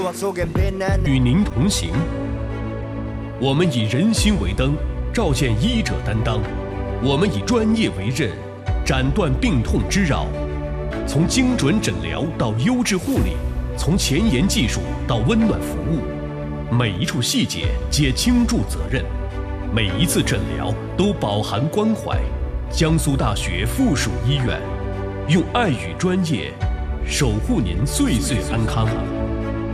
与您同行。我们以人心为灯，照见医者担当；我们以专业为刃，斩断病痛之扰。从精准诊疗到优质护理，从前沿技术到温暖服务，每一处细节皆倾注责任，每一次诊疗都饱含关怀。江苏大学附属医院，用爱与专业守护您岁岁安康。